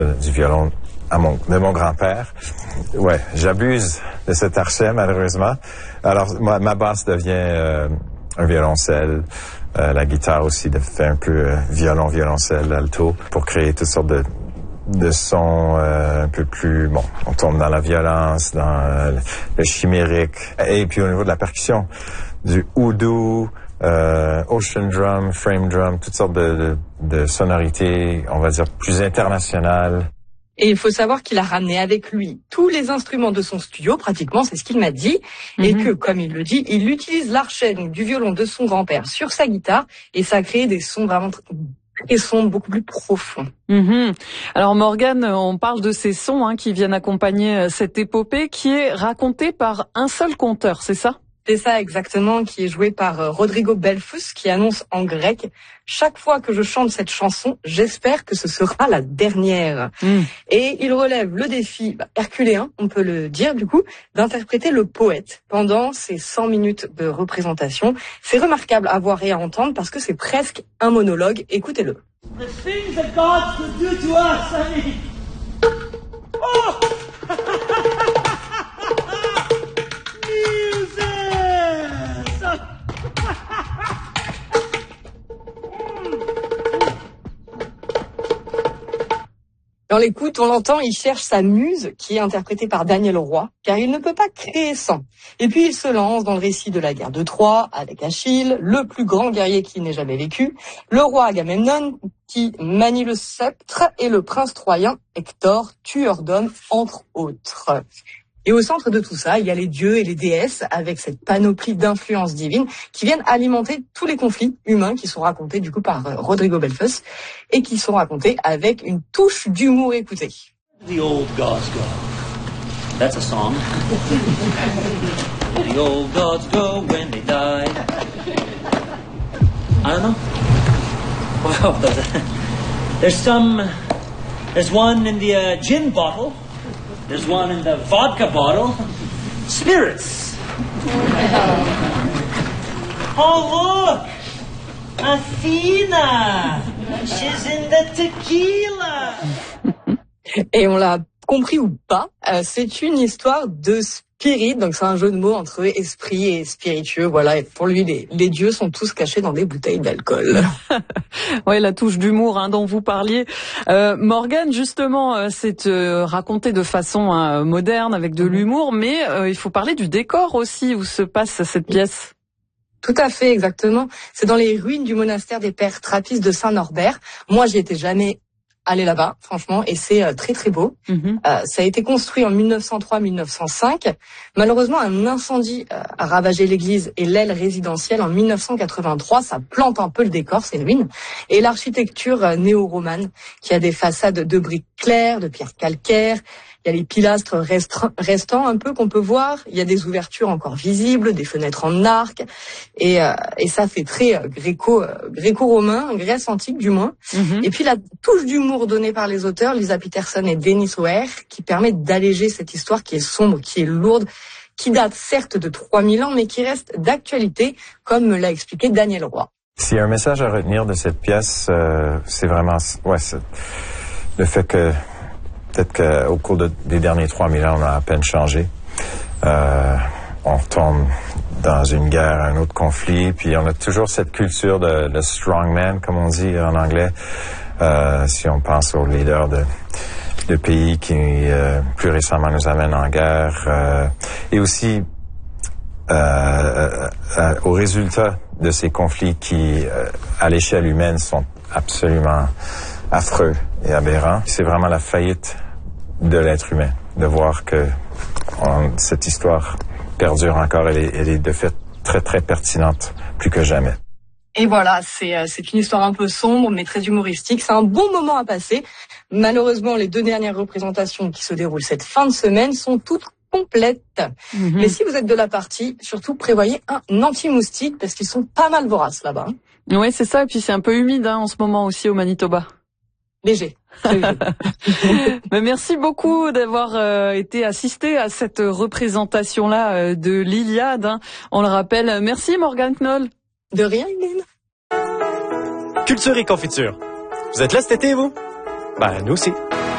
Du violon de mon grand-père. Ouais, j'abuse de cet archet, malheureusement. Alors, ma basse devient un violoncelle. La guitare aussi fait un peu violoncelle, alto, pour créer toutes sortes de sons un peu plus... Bon, on tombe dans la violence, dans le chimérique. Et puis au niveau de la percussion, du oudou, ocean drum, frame drum, toutes sortes de sonorités, on va dire, plus internationales. Et il faut savoir qu'il a ramené avec lui tous les instruments de son studio, pratiquement, c'est ce qu'il m'a dit, et que, comme il le dit, il utilise l'archet du violon de son grand-père sur sa guitare, et ça a créé des sons vraiment très sombres, beaucoup plus profonds. Alors Morgane, on parle de ces sons qui viennent accompagner cette épopée qui est racontée par un seul conteur, c'est ça ? C'est ça exactement, qui est joué par Rodrigo Belfus, qui annonce en grec « Chaque fois que je chante cette chanson, j'espère que ce sera la dernière ». Et il relève le défi herculéen, on peut le dire du coup, d'interpréter le poète pendant ces 100 minutes de représentation. C'est remarquable à voir et à entendre parce que c'est presque un monologue. Écoutez-le. The things that God could do to us, I mean. Oh! Dans l'écoute, on l'entend, il cherche sa muse, qui est interprétée par Daniel Roy, car il ne peut pas créer sans. Et puis il se lance dans le récit de la guerre de Troie, avec Achille, le plus grand guerrier qui n'ait jamais vécu, le roi Agamemnon, qui manie le sceptre, et le prince troyen, Hector, tueur d'hommes, entre autres. Et au centre de tout ça, il y a les dieux et les déesses, avec cette panoplie d'influences divines qui viennent alimenter tous les conflits humains qui sont racontés du coup par Rodrigo Belfus et qui sont racontés avec une touche d'humour. Écoutez. The old gods go. That's a song. The old gods go when they die. I don't know. Well, there's one in the gin bottle. There's one in the vodka bottle. Spirits. Oh, look! Athena! She's in the tequila! Et on l'a compris ou pas, c'est une histoire de spirit, donc c'est un jeu de mots entre esprit et spiritueux. Voilà, et pour lui, les dieux sont tous cachés dans des bouteilles d'alcool. Ouais, la touche d'humour dont vous parliez. Morgane, justement, c'est raconté de façon moderne, avec de l'humour, mais il faut parler du décor aussi, où se passe cette pièce. Tout à fait, exactement. C'est dans les ruines du monastère des Pères Trappistes de Saint-Norbert. Moi, j'y étais jamais allée là-bas, franchement, et c'est très très beau. Ça a été construit en 1903-1905. Malheureusement, un incendie a ravagé l'église et l'aile résidentielle en 1983. Ça plante un peu le décor, ces ruines. Et l'architecture néo-romane, qui a des façades de briques claires, de pierres calcaires. Il y a les pilastres restants un peu qu'on peut voir. Il y a des ouvertures encore visibles, des fenêtres en arc. Et ça fait très gréco-romain, Grèce antique du moins. Et puis la touche d'humour donnée par les auteurs, Lisa Peterson et Denis O'Hare, qui permet d'alléger cette histoire qui est sombre, qui est lourde, qui date certes de 3000 ans, mais qui reste d'actualité, comme me l'a expliqué Daniel Roy. S'il y a un message à retenir de cette pièce, c'est vraiment le fait que peut-être qu'au cours des derniers 3000 ans, on a à peine changé. On tombe dans une guerre, un autre conflit, puis on a toujours cette culture de strongman, comme on dit en anglais. Si on pense aux leaders de pays qui, plus récemment, nous amènent en guerre, et aussi aux résultats de ces conflits qui, à l'échelle humaine, sont absolument affreux et aberrants. C'est vraiment la faillite de l'être humain, de voir que cette histoire perdure encore. Elle est de fait très très pertinente, plus que jamais. Et voilà, c'est une histoire un peu sombre, mais très humoristique. C'est un bon moment à passer. Malheureusement, les 2 dernières représentations qui se déroulent cette fin de semaine sont toutes complètes. Mais si vous êtes de la partie, surtout prévoyez un anti-moustique, parce qu'ils sont pas mal voraces là-bas. Oui, c'est ça. Et puis c'est un peu humide en ce moment aussi au Manitoba. Léger. Mais merci beaucoup d'avoir été assisté à cette représentation-là de l'Iliade. On le rappelle. Merci Morgane Knoll. De rien, Hélène. Culture et confiture. Vous êtes là cet été, vous? Ben, nous aussi.